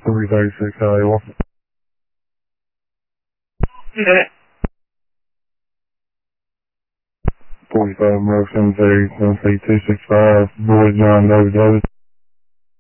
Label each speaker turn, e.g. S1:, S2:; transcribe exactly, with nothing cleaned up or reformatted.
S1: three thirty-six, how you want?
S2: Yeah.
S1: forty-five Merck Cemetery, Tennessee two six five, Boy John David Davis.